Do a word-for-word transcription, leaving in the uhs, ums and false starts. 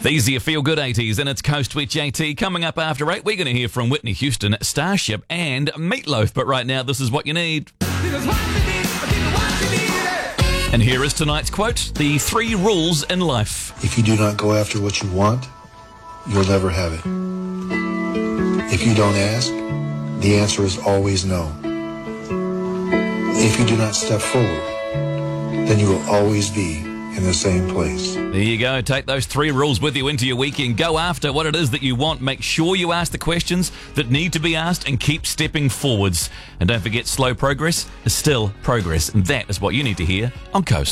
These are your feel-good eighties, and it's Coast with J T. Coming up after eight, we're going to hear from Whitney Houston, Starship, and Meatloaf. But right now, this is what you need. And here is tonight's quote, the three rules in life. If you do not go after what you want, you'll never have it. If you don't ask, the answer is always no. If you do not step forward, then you will always be in the same place. There you go. Take those three rules with you into your weekend. Go after what it is that you want. Make sure you ask the questions that need to be asked and keep stepping forwards. And don't forget, slow progress is still progress. And that is what you need to hear on Coast.